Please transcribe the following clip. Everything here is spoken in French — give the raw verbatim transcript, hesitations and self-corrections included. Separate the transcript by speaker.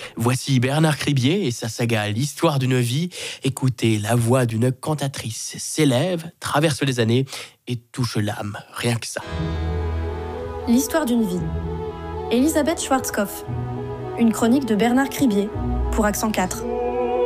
Speaker 1: Voici Bernard Cribier et sa saga L'histoire d'une vie. Écoutez, la voix d'une cantatrice s'élève, traverse les années et touche l'âme, rien que ça.
Speaker 2: L'histoire d'une vie. Elisabeth Schwarzkopf. Une chronique de Bernard Cribier pour Accent quatre.